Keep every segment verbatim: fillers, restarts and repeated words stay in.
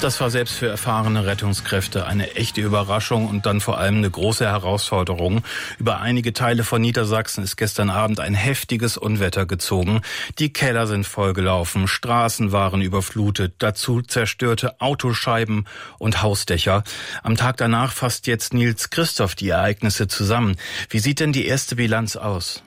Das war selbst für erfahrene Rettungskräfte eine echte Überraschung und dann vor allem eine große Herausforderung. Über einige Teile von Niedersachsen ist gestern Abend ein heftiges Unwetter gezogen. Die Keller sind vollgelaufen, Straßen waren überflutet, dazu zerstörte Autoscheiben und Hausdächer. Am Tag danach fasst jetzt Nils Christoph die Ereignisse zusammen. Wie sieht denn die erste Bilanz aus?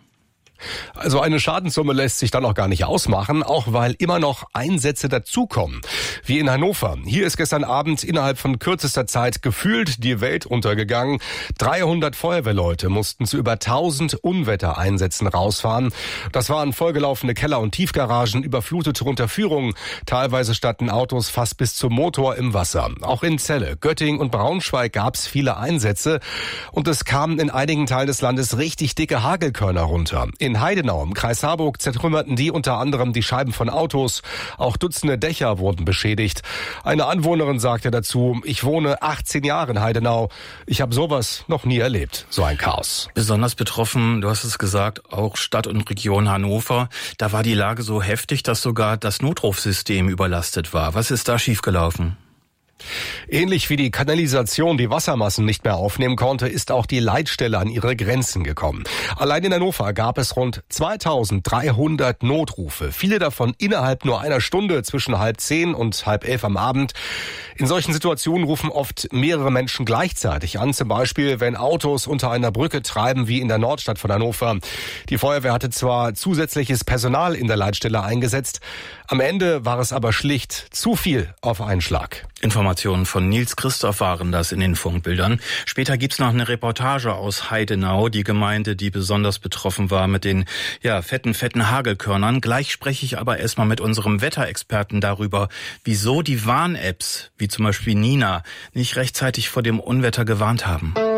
Also eine Schadenssumme lässt sich dann auch gar nicht ausmachen, auch weil immer noch Einsätze dazukommen. Wie in Hannover. Hier ist gestern Abend innerhalb von kürzester Zeit gefühlt die Welt untergegangen. dreihundert Feuerwehrleute mussten zu über tausend Unwettereinsätzen rausfahren. Das waren vollgelaufene Keller- und Tiefgaragen, überflutete Unterführungen. Teilweise standen Autos fast bis zum Motor im Wasser. Auch in Celle, Göttingen und Braunschweig gab es viele Einsätze. Und es kamen in einigen Teilen des Landes richtig dicke Hagelkörner runter. In Heidenau im Kreis Harburg zertrümmerten die unter anderem die Scheiben von Autos. Auch Dutzende Dächer wurden beschädigt. Eine Anwohnerin sagte dazu, ich wohne achtzehn Jahre in Heidenau. Ich habe sowas noch nie erlebt, so ein Chaos. Besonders betroffen, du hast es gesagt, auch Stadt und Region Hannover. Da war die Lage so heftig, dass sogar das Notrufsystem überlastet war. Was ist da schiefgelaufen? Ähnlich wie die Kanalisation die Wassermassen nicht mehr aufnehmen konnte, ist auch die Leitstelle an ihre Grenzen gekommen. Allein in Hannover gab es rund zweitausenddreihundert Notrufe. Viele davon innerhalb nur einer Stunde zwischen halb zehn und halb elf am Abend. In solchen Situationen rufen oft mehrere Menschen gleichzeitig an. Zum Beispiel, wenn Autos unter einer Brücke treiben, wie in der Nordstadt von Hannover. Die Feuerwehr hatte zwar zusätzliches Personal in der Leitstelle eingesetzt. Am Ende war es aber schlicht zu viel auf einen Schlag. Informationen von Nils Christoph waren das in den Funkbildern. Später gibt's noch eine Reportage aus Heidenau, die Gemeinde, die besonders betroffen war mit den ja fetten, fetten Hagelkörnern. Gleich spreche ich aber erstmal mit unserem Wetterexperten darüber, wieso die Warn-Apps, wie zum Beispiel Nina, nicht rechtzeitig vor dem Unwetter gewarnt haben.